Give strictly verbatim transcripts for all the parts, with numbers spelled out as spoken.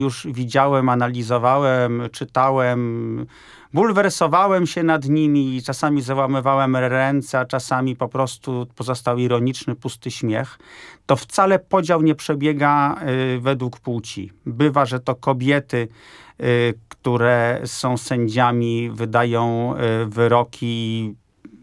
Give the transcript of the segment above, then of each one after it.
Już widziałem, analizowałem, czytałem, bulwersowałem się nad nimi, czasami załamywałem ręce, a czasami po prostu pozostał ironiczny, pusty śmiech. To wcale podział nie przebiega y, według płci. Bywa, że to kobiety, y, które są sędziami, wydają y, wyroki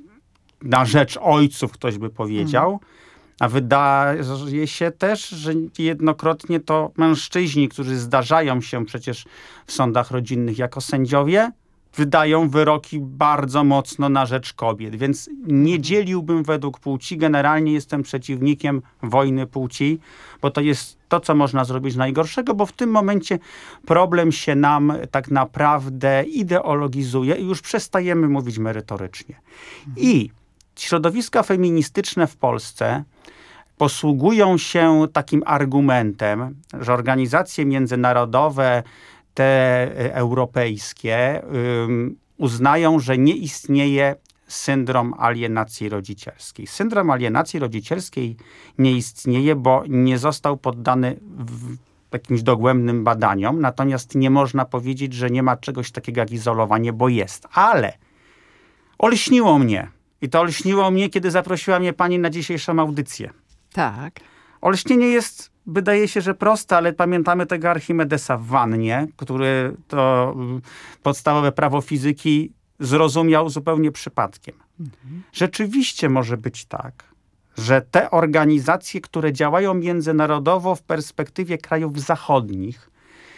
na rzecz ojców, ktoś by powiedział. Hmm. A wydaje się też, że jednokrotnie to mężczyźni, którzy zdarzają się przecież w sądach rodzinnych jako sędziowie, wydają wyroki bardzo mocno na rzecz kobiet. Więc nie dzieliłbym według płci. Generalnie jestem przeciwnikiem wojny płci, bo to jest to, co można zrobić najgorszego, bo w tym momencie problem się nam tak naprawdę ideologizuje i już przestajemy mówić merytorycznie. I środowiska feministyczne w Polsce posługują się takim argumentem, że organizacje międzynarodowe, te europejskie, um, uznają, że nie istnieje syndrom alienacji rodzicielskiej. Syndrom alienacji rodzicielskiej nie istnieje, bo nie został poddany w jakimś dogłębnym badaniom, natomiast nie można powiedzieć, że nie ma czegoś takiego jak izolowanie, bo jest. Ale olśniło mnie. I to olśniło mnie, kiedy zaprosiła mnie pani na dzisiejszą audycję. Tak. Olśnienie jest, wydaje się, że proste, ale pamiętamy tego Archimedesa w wannie, który to podstawowe prawo fizyki zrozumiał zupełnie przypadkiem. Mhm. Rzeczywiście może być tak, że te organizacje, które działają międzynarodowo w perspektywie krajów zachodnich,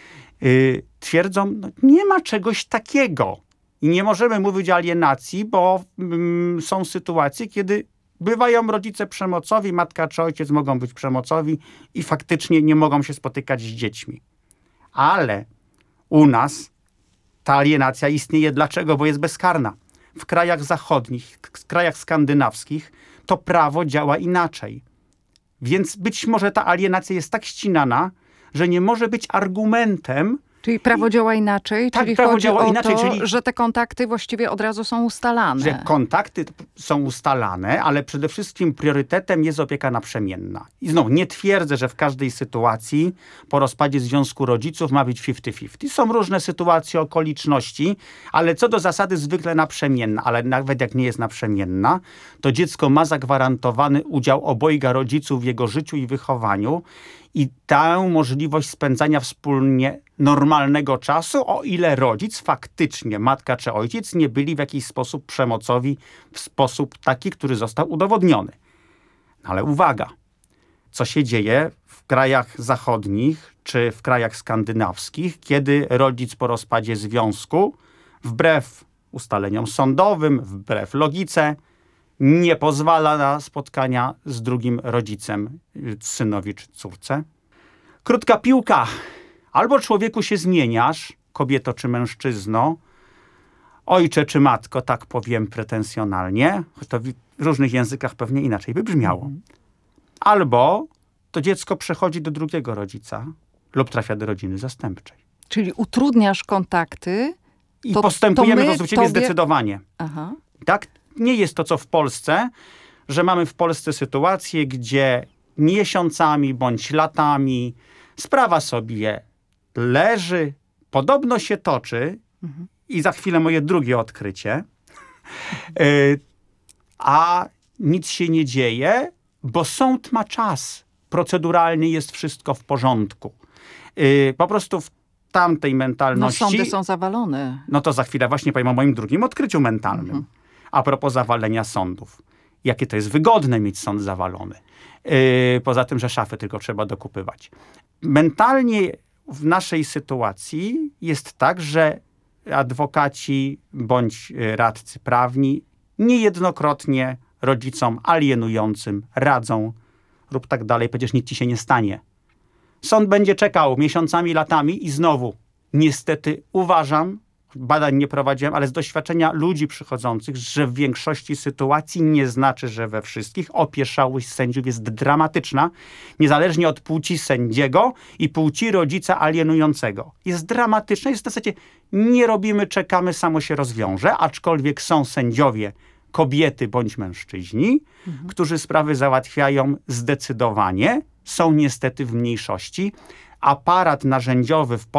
yy, twierdzą, no, nie ma czegoś takiego. I nie możemy mówić o alienacji, bo mm, są sytuacje, kiedy bywają rodzice przemocowi, matka czy ojciec mogą być przemocowi i faktycznie nie mogą się spotykać z dziećmi. Ale u nas ta alienacja istnieje. Dlaczego? Bo jest bezkarna. W krajach zachodnich, w krajach skandynawskich to prawo działa inaczej. Więc być może ta alienacja jest tak ścinana, że nie może być argumentem. Czyli prawo działa inaczej? Tak, czyli prawo chodzi działa o inaczej, to, czyli że te kontakty właściwie od razu są ustalane. Że kontakty są ustalane, ale przede wszystkim priorytetem jest opieka naprzemienna. I znowu, nie twierdzę, że w każdej sytuacji po rozpadzie związku rodziców ma być pięćdziesiąt pięćdziesiąt. Są różne sytuacje, okoliczności, ale co do zasady zwykle naprzemienna. Ale nawet jak nie jest naprzemienna, to dziecko ma zagwarantowany udział obojga rodziców w jego życiu i wychowaniu. I tę możliwość spędzania wspólnie normalnego czasu, o ile rodzic faktycznie, matka czy ojciec, nie byli w jakiś sposób przemocowi, w sposób taki, który został udowodniony. Ale uwaga, co się dzieje w krajach zachodnich czy w krajach skandynawskich, kiedy rodzic po rozpadzie związku, wbrew ustaleniom sądowym, wbrew logice, nie pozwala na spotkania z drugim rodzicem, synowi czy córce. Krótka piłka. Albo człowieku się zmieniasz, kobieto czy mężczyzno, ojcze czy matko, tak powiem pretensjonalnie, choć to w różnych językach pewnie inaczej by brzmiało. Albo to dziecko przechodzi do drugiego rodzica lub trafia do rodziny zastępczej. Czyli utrudniasz kontakty. I to, postępujemy to wobec ciebie tobie... zdecydowanie. Aha. Tak? Nie jest to, co w Polsce, że mamy w Polsce sytuację, gdzie miesiącami bądź latami sprawa sobie leży, podobno się toczy mhm. i za chwilę moje drugie odkrycie, a nic się nie dzieje, bo sąd ma czas. Proceduralnie jest wszystko w porządku. Po prostu w tamtej mentalności... No sądy są zawalone. No to za chwilę właśnie powiem o moim drugim odkryciu mentalnym. Mhm. A propos zawalenia sądów. Jakie to jest wygodne mieć sąd zawalony. Yy, poza tym, że szafy tylko trzeba dokupywać. Mentalnie w naszej sytuacji jest tak, że adwokaci bądź radcy prawni niejednokrotnie rodzicom alienującym radzą rób tak dalej, przecież nic ci się nie stanie. Sąd będzie czekał miesiącami, latami i znowu niestety uważam, badań nie prowadziłem, ale z doświadczenia ludzi przychodzących, że w większości sytuacji, nie znaczy, że we wszystkich, opieszałość sędziów jest dramatyczna, niezależnie od płci sędziego i płci rodzica alienującego. Jest dramatyczna, jest w zasadzie nie robimy, czekamy, samo się rozwiąże, aczkolwiek są sędziowie, kobiety bądź mężczyźni, mhm. którzy sprawy załatwiają zdecydowanie, są niestety w mniejszości, aparat narzędziowy w